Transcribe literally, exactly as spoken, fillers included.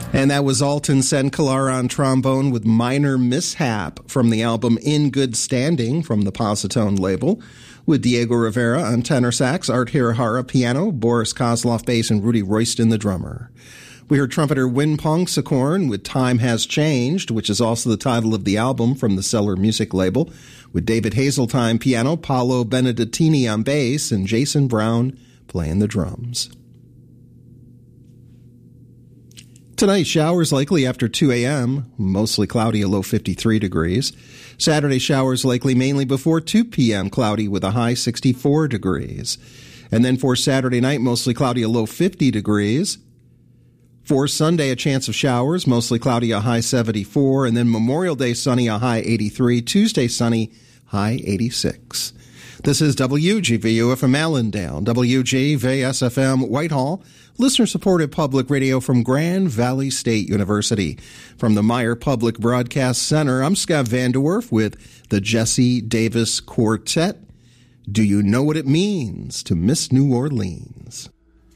And that was Alton Senkelar on trombone with Minor Mishap from the album In Good Standing from the Positone label, with Diego Rivera on tenor sax, Art Hirahara piano, Boris Kozlov bass, and Rudy Royston the drummer. We heard trumpeter Win Pongsakorn with Time Has Changed, which is also the title of the album from the Cellar Music label, with David Hazeltine piano, Paolo Benedettini on bass, and Jason Brown playing the drums. Tonight, showers likely after two a.m., mostly cloudy, a low fifty-three degrees. Saturday, showers likely mainly before two p.m., cloudy with a high sixty-four degrees. And then for Saturday night, mostly cloudy, a low fifty degrees. For Sunday, a chance of showers, mostly cloudy, a high seventy-four. And then Memorial Day, sunny, a high eighty-three. Tuesday, sunny, high eighty-six. This is W G V U F M Allendale, W G V S F M Whitehall, listener-supported public radio from Grand Valley State University. From the Meyer Public Broadcast Center, I'm Scott Vanderwerf with the Jesse Davis Quartet. Do you know what it means to miss New Orleans?